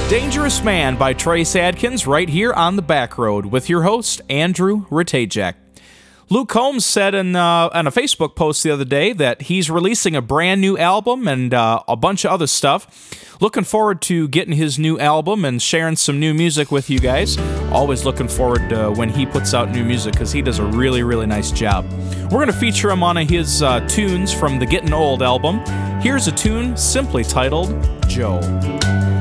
Dangerous Man by Trace Adkins right here on The Back Road with your host, Andrew Ratajczak. Luke Combs said on a Facebook post the other day that he's releasing a brand new album and a bunch of other stuff. Looking forward to getting his new album and sharing some new music with you guys. Always looking forward to when he puts out new music because he does a really, really nice job. We're going to feature him on his tunes from the Getting Old album. Here's a tune simply titled Joe.